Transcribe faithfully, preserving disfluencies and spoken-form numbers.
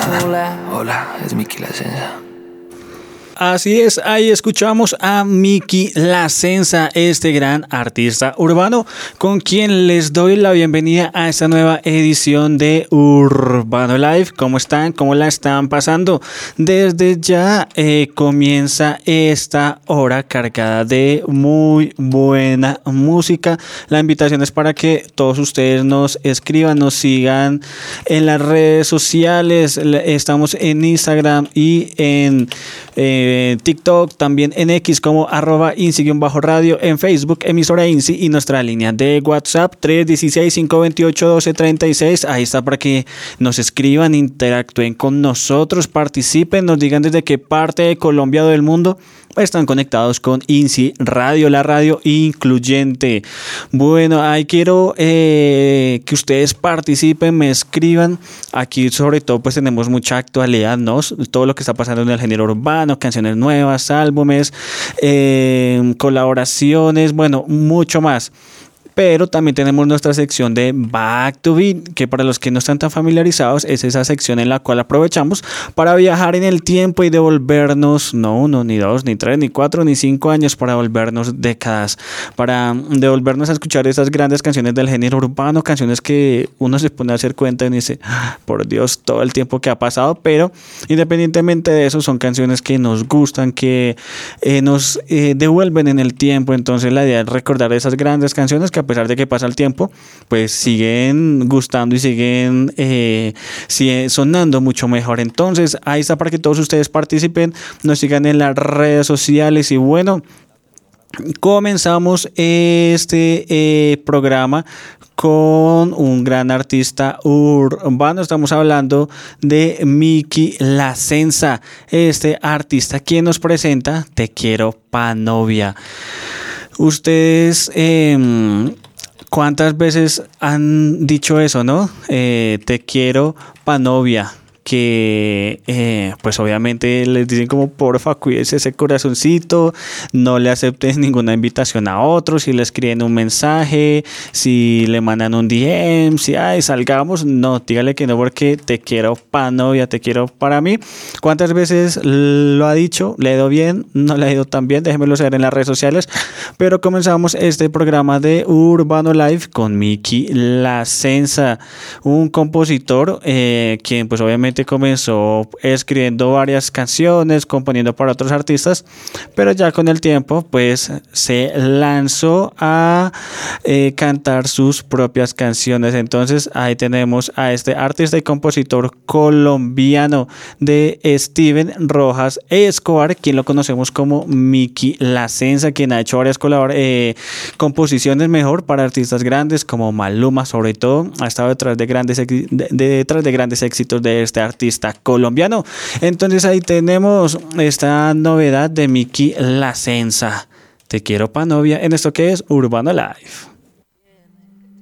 Hola, hola, es Miki La Senza. Así es, ahí escuchamos a Miki La Senza, este gran artista urbano, con quien les doy la bienvenida a esta nueva edición de Urbano Live. ¿Cómo están? ¿Cómo la están pasando? Desde ya eh, comienza esta hora cargada de muy buena música. La invitación es para que todos ustedes nos escriban, nos sigan en las redes sociales. Estamos en Instagram y en eh, TikTok, también en X como arroba INSI-radio, en Facebook emisora INSI y nuestra línea de WhatsApp tres uno seis, cinco dos ocho, uno dos tres seis. Ahí está para que nos escriban, interactúen con nosotros, participen, nos digan desde qué parte de Colombia o del mundo están conectados con INSI Radio, la radio incluyente. Bueno, ahí quiero eh, que ustedes participen, me escriban. Aquí sobre todo pues tenemos mucha actualidad, ¿no? Todo lo que está pasando en el género urbano, canciones nuevas, álbumes, eh, colaboraciones, bueno, mucho más. Pero también tenemos nuestra sección de Back to Beat, que para los que no están tan familiarizados es esa sección en la cual aprovechamos para viajar en el tiempo y devolvernos, no uno, ni dos, ni tres, ni cuatro, ni cinco años, para devolvernos décadas, para devolvernos a escuchar esas grandes canciones del género urbano, canciones que uno se pone a hacer cuenta y dice, por Dios, todo el tiempo que ha pasado, pero independientemente de eso son canciones que nos gustan, que eh, nos eh, devuelven en el tiempo. Entonces la idea es recordar esas grandes canciones que a pesar de que pasa el tiempo, pues siguen gustando y siguen eh, sigue sonando mucho mejor. Entonces, ahí está para que todos ustedes participen, nos sigan en las redes sociales y bueno, comenzamos este eh, programa con un gran artista urbano. Estamos hablando de Miki La Senza, este artista quien nos presenta Te Quiero Pa' Novia. Ustedes, eh, ¿cuántas veces han dicho eso, no? Eh, te quiero pa' novia. Que eh, pues obviamente les dicen como porfa, cuídese ese corazoncito, no le aceptes ninguna invitación a otros, si le escriben un mensaje, si le mandan un D M, si ay, salgamos, no, dígale que no porque te quiero pa' novia, te quiero para mí. ¿Cuántas veces lo ha dicho? ¿Le ha ido bien? ¿No le ha ido tan bien? Déjenmelo saber en las redes sociales. Pero comenzamos este programa de Urbano Live con Miki La Senza, un compositor eh, quien pues obviamente comenzó escribiendo varias canciones, componiendo para otros artistas, pero ya con el tiempo pues se lanzó a eh, cantar sus propias canciones. Entonces ahí tenemos a este artista y compositor colombiano de Steven Rojas Escobar, quien lo conocemos como Miki La Senza, quien ha hecho varias colabor- eh, composiciones mejor para artistas grandes como Maluma, sobre todo ha estado detrás de grandes, de, de, detrás de grandes éxitos de este artista colombiano. Entonces ahí tenemos esta novedad de Miki La Senza, Te Quiero Pa' Novia, en esto que es Urbano Live.